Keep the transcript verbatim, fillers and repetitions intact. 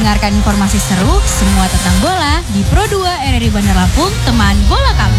mendengarkan informasi seru semua tentang bola di Pro dua R R I Bandar Lampung, teman bola kami.